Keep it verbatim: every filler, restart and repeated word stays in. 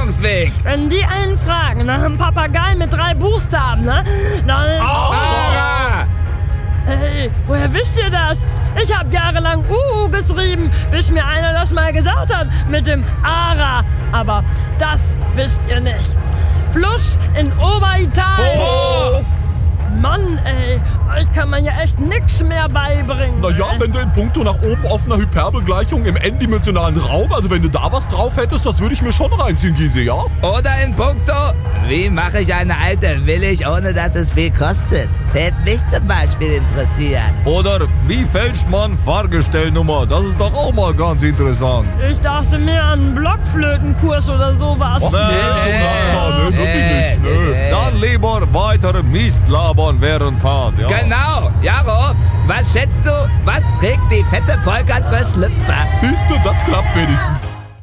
Bildungsweg. Wenn die einen fragen nach einem Papagei mit drei Buchstaben, ne? Dann... Ara! Hey, woher wisst ihr das? Ich habe jahrelang Uhu geschrieben, bis mir einer das mal gesagt hat mit dem Ara. Aber das wisst ihr nicht. Fluss in Oberitalien. Oh. Mann, ey, euch kann man ja echt nix mehr beibringen. Naja, wenn du in puncto nach oben offener Hyperbelgleichung im n-dimensionalen Raum, also wenn du da was drauf hättest, das würde ich mir schon reinziehen, Gysi, ja? Oder in puncto, wie mache ich eine alte willig, ohne dass es viel kostet? Tät mich zum Beispiel interessieren. Oder wie fälscht man Fahrgestellnummer? Das ist doch auch mal ganz interessant. Ich dachte mir an einen Blockflötenkurs oder sowas. Och, nee, nee, nee, nee, wirklich nee, nicht, nö. nee. Dann lieber weitere Mist labern während Fahrt, ja? Genau, Jaro, was schätzt du, was trägt die fette Polkert für Schlüpfer? Siehst du, das klappt wenigstens.